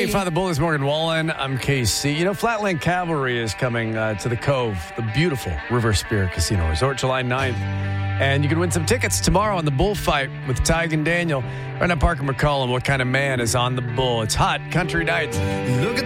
95, The Bull is Morgan Wallen. I'm KC. You know, Flatland Cavalry is coming to the Cove, the beautiful River Spirit Casino Resort, July 9th. And you can win some tickets tomorrow on the bullfight with Tig and Daniel. Right now, Parker McCollum, what kind of man is on the bull? It's hot country nights. Look at